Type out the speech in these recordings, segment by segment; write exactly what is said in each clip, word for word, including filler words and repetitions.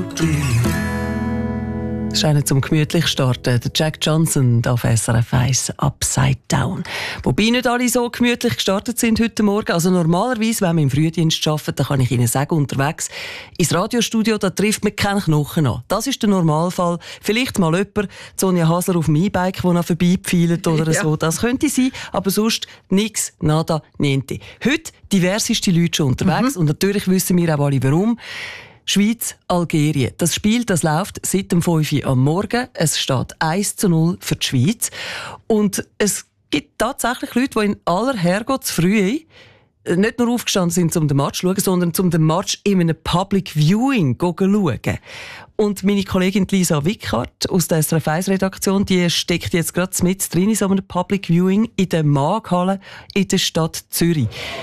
Das ist einer zum gemütlich starten. Der Jack Johnson auf S R F eins Upside Down. Wobei nicht alle so gemütlich gestartet sind heute Morgen. Also normalerweise, wenn man im Frühdienst arbeitet, dann kann ich Ihnen sagen, unterwegs ins Radiostudio, da trifft man keinen Knochen an. Das ist der Normalfall. Vielleicht mal jemand, Sonja Hasler auf dem E-Bike, der noch vorbeipfeilt oder ja. so. Das könnte sein, aber sonst nichts, nada, niente. Heute diverseste Leute schon unterwegs mhm. und natürlich wissen wir auch alle, warum. Schweiz, Algerien. Das Spiel, das läuft seit dem fünf Uhr am Morgen. Es steht eins zu null für die Schweiz. Und es gibt tatsächlich Leute, die in aller Herrgott zu früh nicht nur aufgestanden sind, um den Match zu schauen, sondern um den Match in einem Public Viewing zu schauen. Und meine Kollegin Lisa Wickhardt aus der S R F eins Redaktion, die steckt jetzt gerade mit drin in so einem Public Viewing in der Maaghalle in der Stadt Zürich.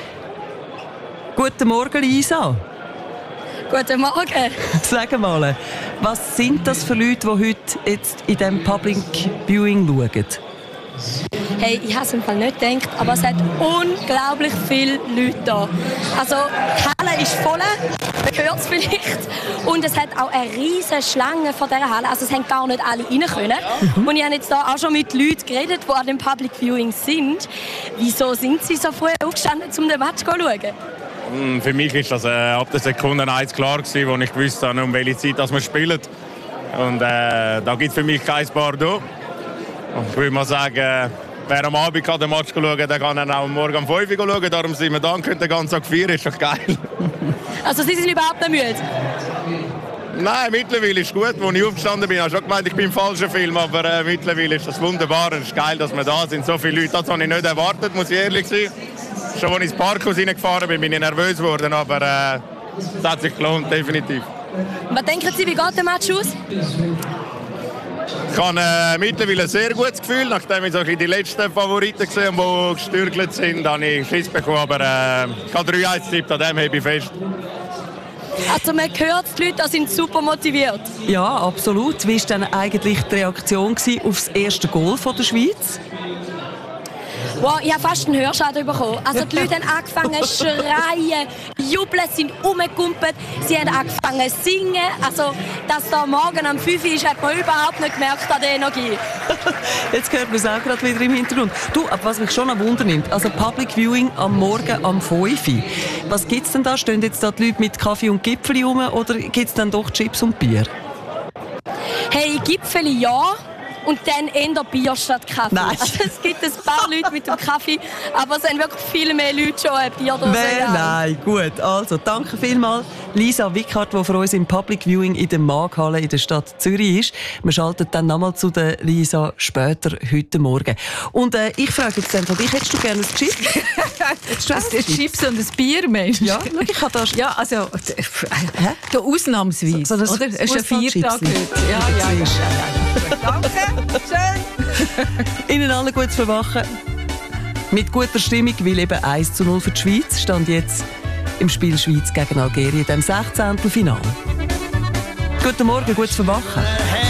Guten Morgen, Lisa. Guten Morgen. Sag mal, was sind das für Leute, die heute jetzt in diesem Public Viewing schauen? Hey, ich habe es im Fall nicht gedacht, aber es hat unglaublich viele Leute da. Also, die Halle ist voll, man hört es vielleicht. Und es hat auch eine riesige Schlange vor dieser Halle. Also, es haben gar nicht alle rein können. Mhm. Und ich habe jetzt da auch schon mit Leuten geredet, die an dem Public Viewing sind. Wieso sind sie so früh aufgestanden, um den Match zu schauen? Für mich ist das äh, ab der Sekunde eins klar gewesen, wo ich gewusst habe, um welche Zeit dass wir spielen. Und äh, da gibt es für mich kein Pardon. Und ich würde mal sagen, wer am Abend kann den Match schauen kann, der kann dann auch morgen um fünf Uhr schauen. Darum sind wir da und können den ganzen Tag feiern. Ist doch geil. Also Sie sind überhaupt nicht müde? Nein, mittlerweile ist es gut. Als ich aufgestanden bin, habe ich schon gemeint, ich bin im falschen Film. Aber äh, mittlerweile ist das wunderbar. Es ist geil, dass wir da sind. So viele Leute, das habe ich nicht erwartet, muss ich ehrlich sein. Schon als ich ins Parkhaus reingefahren bin, bin ich nervös geworden, aber äh, es hat sich gelohnt, definitiv. Was denken Sie, wie geht der Match aus? Ich habe äh, mittlerweile ein sehr gutes Gefühl. Nachdem ich so die letzten Favoriten gesehen habe, die gestürgelt sind, habe ich Schiss bekommen. Aber äh, ich habe drei eins getippt, an dem habe ich fest. Also man hört, die Leute sind super motiviert. Ja, absolut. Wie war denn eigentlich die Reaktion auf das erste Goal von der Schweiz? Wow, ich habe fast einen Hörschaden bekommen. Also die Leute haben angefangen zu schreien, jubeln, sind rumgekumpelt, sie haben angefangen zu singen. Also, dass da morgen um fünf Uhr ist, hat man überhaupt nicht gemerkt an der Energie. Jetzt hört man es auch gerade wieder im Hintergrund. Du, aber was mich schon an Wunder nimmt, also Public Viewing am Morgen um fünf Uhr. Was gibt es denn da? Stehen jetzt da die Leute mit Kaffee und Gipfeli rum oder gibt es dann doch Chips und Bier? Hey, Gipfeli ja. Und dann eher Bier statt Kaffee. Nein. Also es gibt ein paar Leute mit dem Kaffee, aber es sind wirklich viel mehr Leute schon ein Bier da. Nein, nein, gut. Also, danke vielmals, Lisa Wickhardt, die für uns im Public Viewing in der Maaghalle in der Stadt Zürich ist. Wir schalten dann nochmal zu der Lisa später heute Morgen. Und äh, ich frage jetzt einfach dich, hättest du gerne ein Chips? Hättest du ein Chips und ein Bier, Mensch? Ja, schau, ich habe das. Ja, also, Hä? Da ausnahmsweise, so, so oder? Es ist ein Viertag heute. Ja, ja, ja, ja. Danke. Schön. Ihnen allen gutes Verwachen. Mit guter Stimmung, weil eben eins zu null für die Schweiz stand jetzt im Spiel Schweiz gegen Algerien, dem sechzehnten Finale. Guten Morgen, gutes Verwachen.